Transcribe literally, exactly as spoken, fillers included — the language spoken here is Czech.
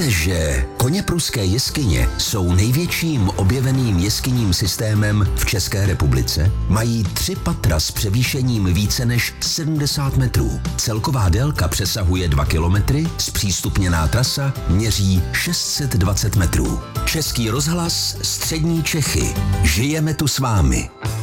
Víte, že Koněpruské jeskyně jsou největším objeveným jeskyním systémem v České republice? Mají tři patra s převýšením více než sedmdesát metrů. Celková délka přesahuje dva kilometry, zpřístupněná trasa měří šest set dvacet metrů. Český rozhlas Střední Čechy. Žijeme tu s vámi.